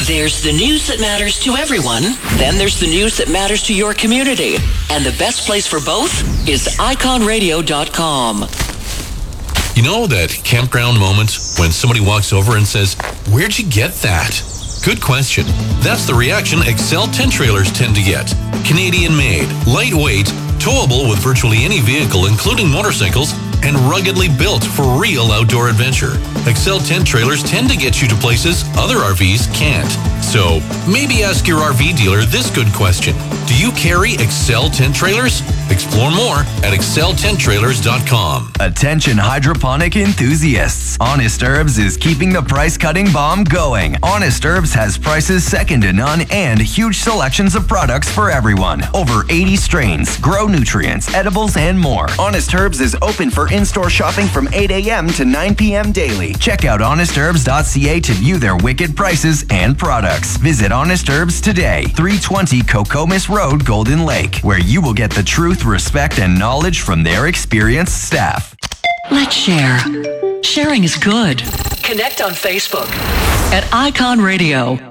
There's the news that matters to everyone. Then there's the news that matters to your community. And the best place for both is iconradio.com. You know that campground moment when somebody walks over and says, "Where'd you get that?" Good question. That's the reaction Excel tent trailers tend to get. Canadian-made, lightweight, towable with virtually any vehicle, including motorcycles, and ruggedly built for real outdoor adventure. Excel tent trailers tend to get you to places other RVs can't. So maybe ask your RV dealer this good question. Do you carry Excel tent trailers? Explore more at exceltenttrailers.com. Attention hydroponic enthusiasts. Honest Herbs is keeping the price-cutting bomb going. Honest Herbs has prices second to none and huge selections of products for everyone. Over 80 strains, grow nutrients, edibles, and more. Honest Herbs is open for in-store shopping from 8 a.m. to 9 p.m. daily. Check out honestherbs.ca to view their wicked prices and products. Visit Honest Herbs today, 320 Cocomis Road, Golden Lake, where you will get the truth, respect, and knowledge from their experienced staff. Let's share. Sharing is good. Connect on Facebook at Icon Radio.